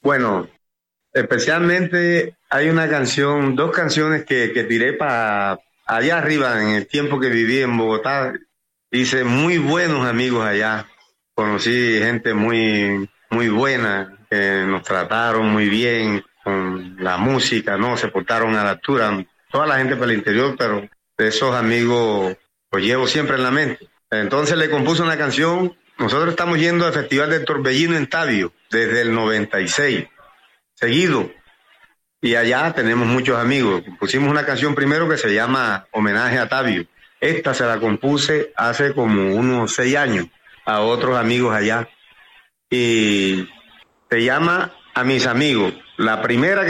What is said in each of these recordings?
Bueno, especialmente hay una canción, dos canciones que tiré para allá arriba en el tiempo que viví en Bogotá. Hice muy buenos amigos allá. Conocí gente muy buena, que nos trataron muy bien con la música, ¿no? Se portaron a la altura. Toda la gente para el interior, pero de esos amigos los llevo siempre en la mente. Entonces le compuse una canción. Nosotros estamos yendo al Festival del Torbellino en Tabio desde el 96, seguido. Y allá tenemos muchos amigos. Pusimos una canción primero que se llama Homenaje a Tabio. Esta se la compuse hace como unos 6 años a otros amigos allá. Y se llama A mis amigos. La primera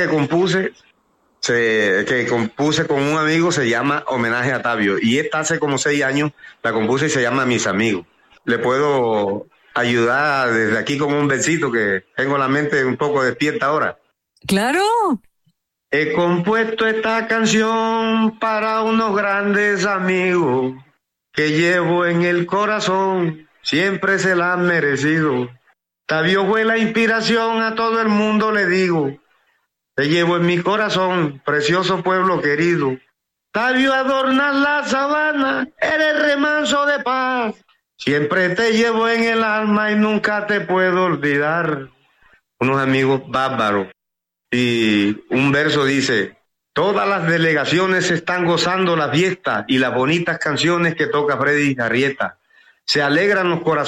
que compuse con un amigo se llama Homenaje a Tabio. Y esta hace como 6 años la compuse y se llama A mis amigos. Le puedo ayudar desde aquí con un versito que tengo la mente un poco despierta ahora. Claro. He compuesto esta canción para unos grandes amigos que llevo en el corazón, siempre se la han merecido. Tabio fue la inspiración, a todo el mundo le digo, te llevo en mi corazón, precioso pueblo querido. Tabio, adornas la sabana, eres remanso de paz, siempre te llevo en el alma y nunca te puedo olvidar. Unos amigos bárbaros. Y un verso dice, todas las delegaciones están gozando la fiesta y las bonitas canciones que toca Freddy Arrieta. Se alegran los corazones